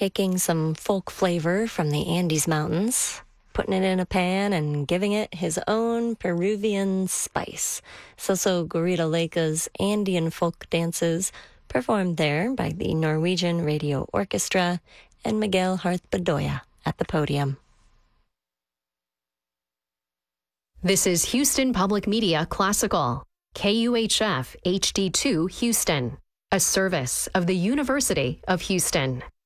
taking some folk flavor from the Andes Mountains, putting it in a pan and giving it his own Peruvian spice. Soso Gurita Leka's Andean folk dances performed there by the Norwegian Radio Orchestra and Miguel Harth Bedoya at the podium. This is Houston Public Media Classical, KUHF HD2 Houston, a service of the University of Houston.